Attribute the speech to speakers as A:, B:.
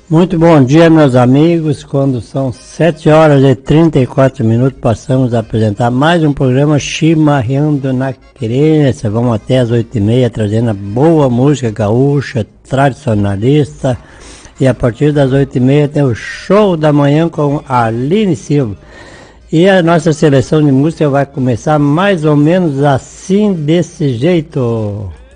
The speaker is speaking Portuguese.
A: Muito bom dia, meus amigos. Quando são 7 horas e 34 minutos, passamos a apresentar mais um programa Chimarrando na Querência. Vamos até as 8h30, trazendo a boa música gaúcha, tradicionalista. E a partir das 8h30 tem o show da manhã com a Aline Silva. E a nossa seleção de música vai começar mais ou menos assim, desse jeito.